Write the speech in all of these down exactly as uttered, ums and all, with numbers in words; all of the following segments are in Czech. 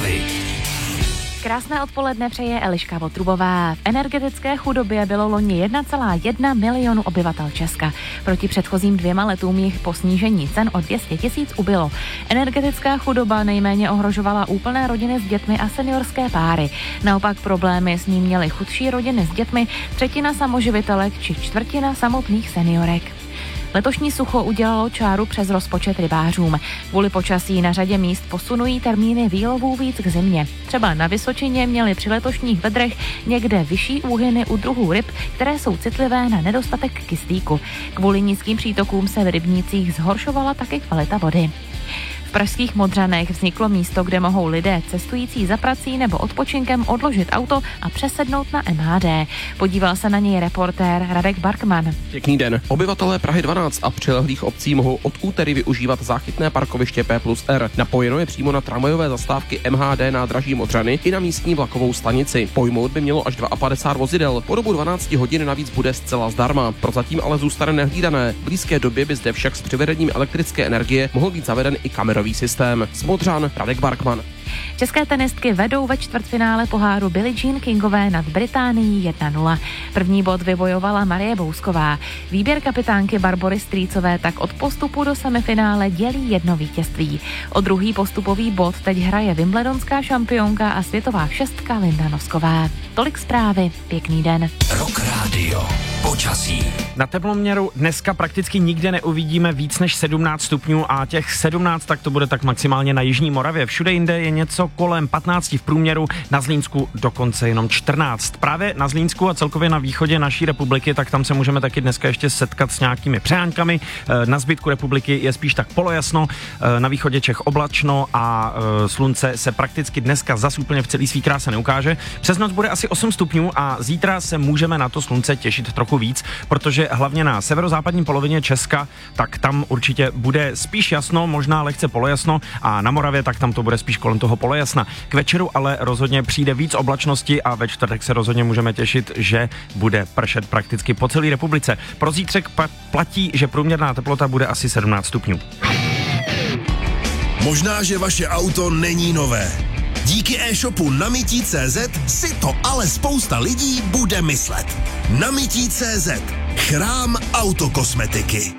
zprávy. Krásné odpoledne přeje Eliška Votrubová. V energetické chudobě bylo loni jedna celá jedna milionu obyvatel Česka. Proti předchozím dvěma letům jich po snížení cen o dvě stě tisíc ubylo. Energetická chudoba nejméně ohrožovala úplné rodiny s dětmi a seniorské páry. Naopak problémy s ní měly chudší rodiny s dětmi, třetina samoživitelek či čtvrtina samotných seniorek. Letošní sucho udělalo čáru přes rozpočet rybářům. Kvůli počasí na řadě míst posunují termíny výlovů víc k zimě. Třeba na Vysočině měli při letošních vedrech někde vyšší úhyny u druhů ryb, které jsou citlivé na nedostatek kyslíku. Kvůli nízkým přítokům se v rybnících zhoršovala taky kvalita vody. V pražských Modřanech vzniklo místo, kde mohou lidé cestující za prací nebo odpočinkem odložit auto a přesednout na M H D. Podíval se na něj reportér Radek Barkman. Pěkný den. Obyvatelé Prahy dvanáct a přilehlých obcí mohou od úterý využívat záchytné parkoviště P plus R. Napojeno je přímo na tramvajové zastávky M H D nádraží Modřany i na místní vlakovou stanici. Pojmout by mělo až padesát dva vozidel. Po dobu dvanáct hodin navíc bude zcela zdarma. Prozatím ale zůstane nehlídané. V blízké době by zde však s přivedením elektrické energie mohl být zaveden i kamerový systém. Z Modřan Radek Barkman. České tenistky vedou ve čtvrtfinále poháru Billie Jean Kingové nad Británií jedna nula. První bod vybojovala Marie Bousková. Výběr kapitánky Barbory Strýcové tak od postupu do semifinále dělí jedno vítězství. O druhý postupový bod teď hraje wimbledonská šampionka a světová šestka Linda Nosková. Tolik zprávy, pěkný den. Rock Radio. Počasí. Na teploměru dneska prakticky nikde neuvidíme víc než sedmnáct stupňů a těch sedmnáct tak to bude tak maximálně na jižní Moravě. Všude jinde je něco kolem patnáct v průměru, na Zlínsku dokonce jenom čtrnáct. Právě na Zlínsku a celkově na východě naší republiky, tak tam se můžeme taky dneska ještě setkat s nějakými přejánkami. Na zbytku republiky je spíš tak polojasno, na východě Čech oblačno a slunce se prakticky dneska zas úplně v celý svý kráse neukáže. Přes noc bude asi osm stupňů a zítra se můžeme na to slunce těšit trochu víc, protože hlavně na severozápadní polovině Česka, tak tam určitě bude spíš jasno, možná lehce polojasno a na Moravě tak tam to bude spíš kolem toho polojasna. K večeru ale rozhodně přijde víc oblačnosti a ve čtvrtek se rozhodně můžeme těšit, že bude pršet prakticky po celé republice. Pro zítřek pa- platí, že průměrná teplota bude asi sedmnáct stupňů. Možná, že vaše auto není nové. Díky e-shopu Namití tečka cé zet si to ale spousta lidí bude myslet. Namití tečka cé zet. Chrám autokosmetiky.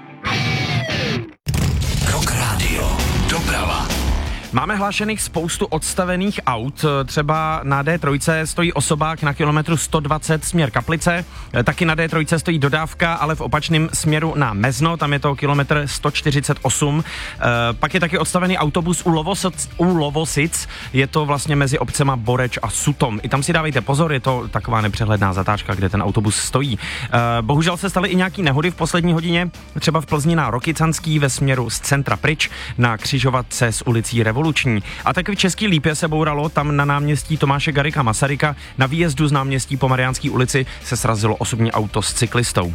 Rock Radio. Doprava. Máme hlášených spoustu odstavených aut, třeba na D tři stojí osobák na kilometru sto dvacet směr Kaplice, taky na D tři stojí dodávka, ale v opačném směru na Mezno, tam je to kilometr sto čtyřicet osm, e, pak je taky odstavený autobus u, Lovosic, u Lovosic, je to vlastně mezi obcema Boreč a Sutom. I tam si dávejte pozor, je to taková nepřehledná zatáčka, kde ten autobus stojí. E, bohužel se staly i nějaký nehody v poslední hodině, třeba v Plzni na Rokycanský ve směru z centra pryč, na křižovatce s ulicí Revoluční. A taky v Český Lípě se bouralo, tam na náměstí Tomáše Garrigua Masaryka, na výjezdu z náměstí po Mariánské ulici se srazilo osobní auto s cyklistou.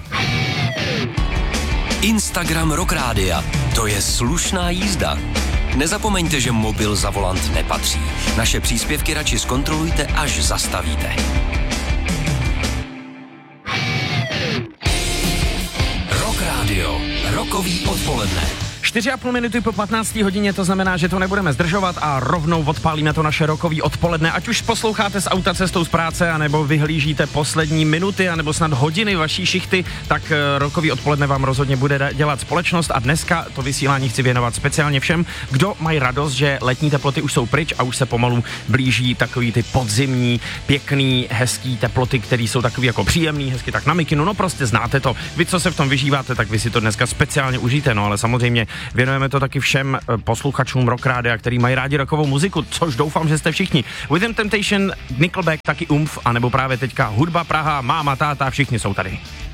Instagram Rock Rádia. To je slušná jízda. Nezapomeňte, že mobil za volant nepatří. Naše příspěvky radši zkontrolujte, až zastavíte. Rock Radio. Rokový odpoledne. čtyři a půl minuty po patnácté hodině, to znamená, že to nebudeme zdržovat a rovnou odpálíme to naše rokový odpoledne. Ať už posloucháte z auta cestou z práce, anebo vyhlížíte poslední minuty, anebo snad hodiny vaší šichty, tak rokový odpoledne vám rozhodně bude dělat společnost a dneska to vysílání chci věnovat speciálně všem, kdo mají radost, že letní teploty už jsou pryč a už se pomalu blíží takový ty podzimní, pěkný, hezký teploty, které jsou takový jako příjemný, hezky tak na mikinu, no prostě znáte to. Vy, co se v tom vyžíváte, tak vy si to dneska speciálně užijte, no ale samozřejmě věnujeme to taky všem posluchačům Rock Rádia, který mají rádi rockovou muziku, což doufám, že jste všichni. Within Temptation, Nickelback, taky Umf, anebo právě teďka hudba Praha, máma, táta, všichni jsou tady.